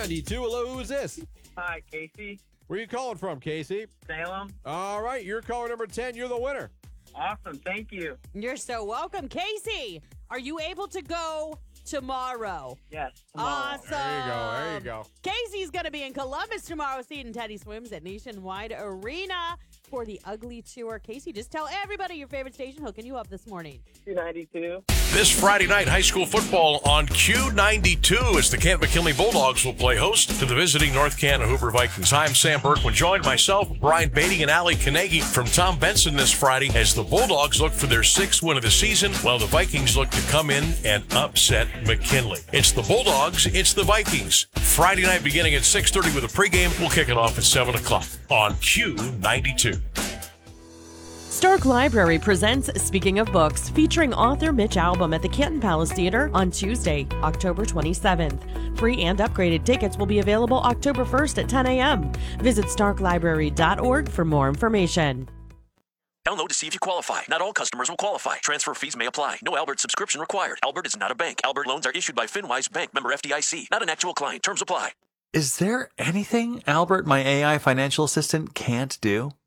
Q92. Hello, who's this? Hi, Casey. Where you calling from, Casey? Salem. All right, you're caller number 10. You're the winner. Awesome. Thank you. You're so welcome. Casey, are you able to go tomorrow? Yes. Tomorrow. Awesome. There you go. Casey's going to be in Columbus tomorrow seeing Teddy Swims at Nationwide Arena for the Ugly Tour. Casey, just tell everybody your favorite station hooking you up this morning. Q92. This Friday night, high school football on Q92 as the Kent McKinley Bulldogs will play host to the visiting North Canada Hoover Vikings. I'm Sam Berkman, joined myself, Brian Beatty, and Allie Carnegie from Tom Benson this Friday as the Bulldogs look for their 6th win of the season, while the Vikings look to come in and upset McKinley. It's the Bulldogs, it's the Vikings. Friday night beginning at 6:30 with a pregame. We'll kick it off at 7 o'clock on Q92. Stark Library presents Speaking of Books, featuring author Mitch Albom at the Canton Palace Theater on Tuesday, October 27th. Free and upgraded tickets will be available October 1st at 10 a.m. Visit starklibrary.org for more information. Download to see if you qualify. Not all customers will qualify. Transfer fees may apply. No Albert subscription required. Albert is not a bank. Albert loans are issued by FinWise Bank, member FDIC. Not an actual client. Terms apply. Is there anything Albert, my AI financial assistant, can't do?